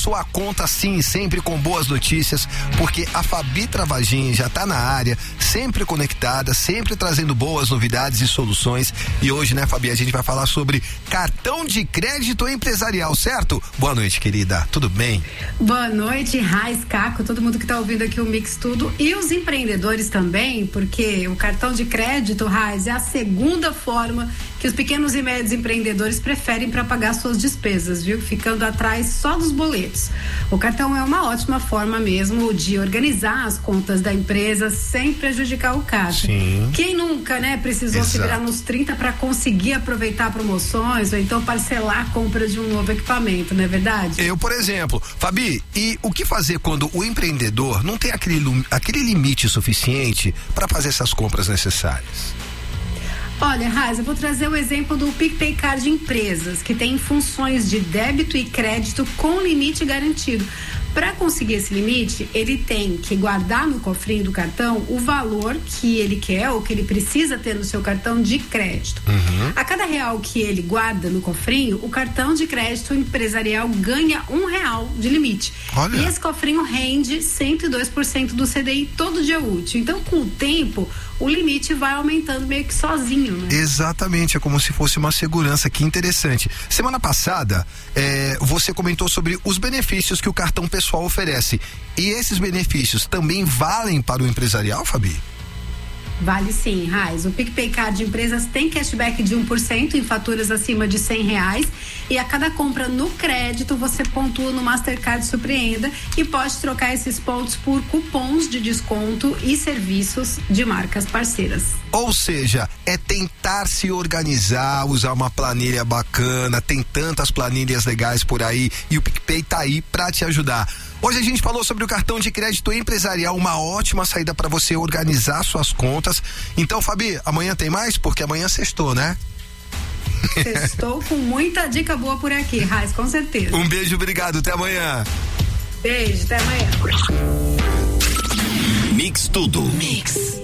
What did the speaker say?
sua conta sim, sempre com boas notícias, porque a Fabi Travagin já tá na área, sempre conectada, sempre trazendo boas novidades e soluções. E hoje, né, Fabi, a gente vai falar sobre cartão de crédito empresarial, certo? Boa noite, querida. Tudo bem? Boa noite, Raiz, Caco, todo mundo que tá ouvindo aqui o Mix Tudo e os empreendedores também, porque o cartão de crédito, Raiz, é a segunda forma que os pequenos e médios empreendedores preferem para pagar suas despesas, viu? Ficando atrás só dos boletos. O cartão é uma ótima forma mesmo de organizar as contas da empresa sem prejudicar o caixa. Sim. Quem nunca, né, precisou se virar nos 30 para conseguir aproveitar promoções ou então parcelar a compra de um novo equipamento, não é verdade? Eu, por exemplo. Fabi, e o que fazer quando o empreendedor não tem aquele limite suficiente para fazer essas compras necessárias? Olha, Raiz, eu vou trazer o exemplo do PicPay Card Empresas, que tem funções de débito e crédito com limite garantido. Para conseguir esse limite, ele tem que guardar no cofrinho do cartão o valor que ele quer ou que ele precisa ter no seu cartão de crédito. A cada R$1 que ele guarda no cofrinho, o cartão de crédito empresarial ganha R$1 de limite. Olha. E esse cofrinho rende 102% do CDI todo dia útil. Então, com o tempo, o limite vai aumentando meio que sozinho, né? Exatamente, é como se fosse uma segurança. Que interessante. Semana passada, você comentou sobre os benefícios que o cartão pessoal oferece. E esses benefícios também valem para o empresarial, Fabi? Vale sim, Raiz. O PicPay Card de Empresas tem cashback de 1% em faturas acima de R$100 e a cada compra no crédito você pontua no Mastercard Surpreenda e pode trocar esses pontos por cupons de desconto e serviços de marcas parceiras. Ou seja, é tentar se organizar, usar uma planilha bacana, tem tantas planilhas legais por aí e o PicPay tá aí pra te ajudar. Hoje a gente falou sobre o cartão de crédito empresarial, uma ótima saída para você organizar suas contas. Então, Fabi, amanhã tem mais? Porque amanhã sextou, né? Sextou com muita dica boa por aqui, Raiz, com certeza. Um beijo, obrigado, até amanhã. Beijo, até amanhã. Mix Tudo. Mix.